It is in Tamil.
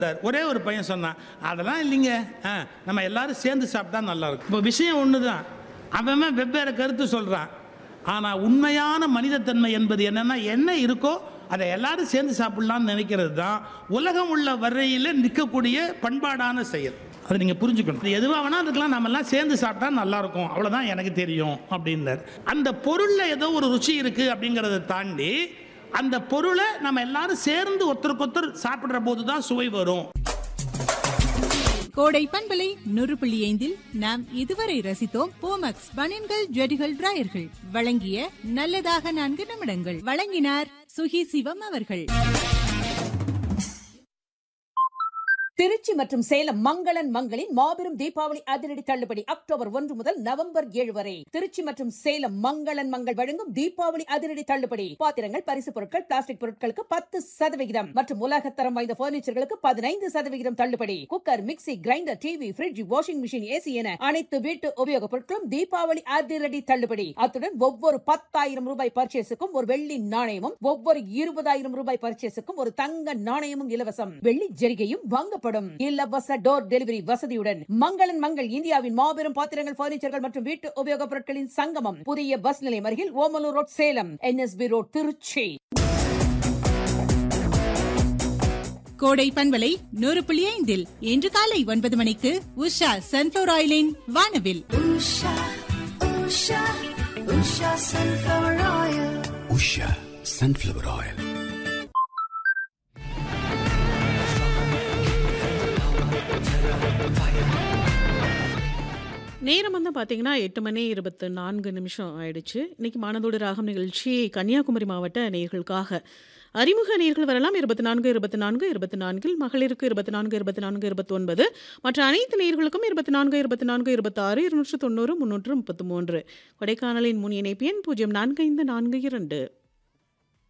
ஒரே ஒரு பையன் சொன்னான், அதெல்லாம் இல்லைங்க, நம்ம எல்லாரும் சேர்ந்து சாப்பிட்டா நல்லா இருக்கும். இப்போ விஷயம் ஒன்று தான், அவன் வெவ்வேறு கருத்து சொல்கிறான். ஆனால் உண்மையான மனிதத்தன்மை என்பது என்னென்னா, என்ன இருக்கோ அதை எல்லாரும் சேர்ந்து சாப்பிட்லான்னு நினைக்கிறது தான் உலகம் உள்ள வரையில் நிற்கக்கூடிய பண்பாடான செயல். அதை நீங்கள் புரிஞ்சுக்கணும். எதுவாக வேணால் இருக்கலாம், நம்ம எல்லாம் சேர்ந்து சாப்பிட்டா நல்லாயிருக்கும், அவ்வளோதான் எனக்கு தெரியும் அப்படின்னார். அந்த பொருளில் ஏதோ ஒரு ருச்சி இருக்குது அப்படிங்கிறத தாண்டி அந்த பொருளை நம்ம எல்லாரும் சேர்ந்து ஒருத்தருக்கொத்தர் சாப்பிடுற போது தான் சுவை வரும். கோடை பண்பலை 100.5 நாம் இதுவரை ரசித்தோம் போமக்ஸ் பனியன்கள் ஜெட்டிகள் டிராயர்கள் வழங்கிய நல்லதாக 4 நிமிடங்கள். வழங்கினார் சுகி சிவம் அவர்கள். திருச்சி மற்றும் சேலம் மங்களன் மங்களின் மாபெரும் தீபாவளி அதிரடி தள்ளுபடி அக்டோபர் 1 முதல் நவம்பர் 7 வரை. திருச்சி மற்றும் சேலம் மங்களன் மங்கள் வழங்கும் தீபாவளி அதிரடி தள்ளுபடி. பாத்திரங்கள், பரிசு பொருட்கள், பிளாஸ்டிக் பொருட்களுக்கு 10% மற்றும் உலகத்தரம் வாய்ந்த பர்னிச்சர்களுக்கு 15% தள்ளுபடி. Cooker, mixie, grinder, TV, fridge, washing machine, AC என அனைத்து வீட்டு உபயோகப் பொருட்களும் தீபாவளி அதிரடி தள்ளுபடி. அத்துடன் ஒவ்வொரு 10,000 ரூபாய் பர்ச்சேஸுக்கும் ஒரு வெள்ளி நாணயமும், ஒவ்வொரு 20,000 ரூபாய் பர்ச்சேஸுக்கும் ஒரு தங்க நாணயமும் இலவசம். வெள்ளி ஜரிகையும் வாங்கப்படும். இலவச டோர் டெலிவரி வசதியுடன் மங்களன் மங்கள் இந்தியாவின் மாபெரும் பாத்திரங்கள், பர்னிச்சர்கள் மற்றும் வீட்டு உபயோகப் பொருட்களின் சங்கமம். புதிய பஸ் நிலையம் அருகில் Omalur road, Salem. NSB road, Trichy. கோடை பண்பலை 100.5 இன்று காலை 9 மணிக்கு உஷா சன்ஃப்ளவர் ஆயிலின் வானவில். Usha sunflower oil. நேரம் வந்து பார்த்தீங்கன்னா 8:24 ஆயிடுச்சு. இன்னைக்கு மானதோடு ராகம் நிகழ்ச்சி கன்னியாகுமரி மாவட்ட நேயர்களுக்காக. அறிமுக நேயர்கள் வரலாம் 24 மகளிருக்கு 24 29 மற்ற அனைத்து நேயர்களுக்கும் 24 26 290 333. கொடைக்கானலின் முன் இணைப்பு எண் 045442.